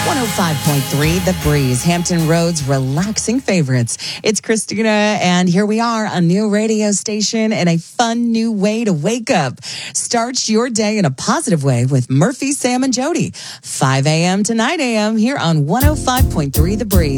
105.3 The Breeze, Hampton Roads relaxing favorites. It's Christina, and here we are, a new radio station and a fun new way to wake up. Start your day in a positive way with Murphy, Sam, and Jody. 5 a.m. to 9 a.m. here on 105.3 The Breeze.